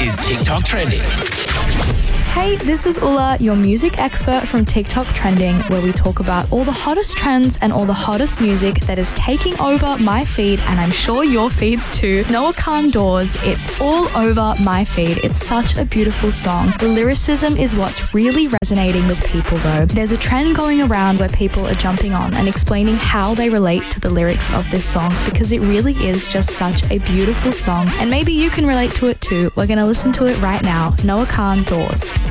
is TikTok Trending. Hey, this is Ula, your music expert from TikTok Trending, where we talk about all the hottest trends and all the hottest music that is taking over my feed, and I'm sure your feeds too. Noah Kahan Dawes, it's all over my feed. It's such a beautiful song. The lyricism is what's really resonating with people though. There's a trend going around where people are jumping on and explaining how they relate to the lyrics of this song, because it really is just such a beautiful song, and maybe you can relate to it too. We're going to listen to it right now. Noah Kahan Dawes.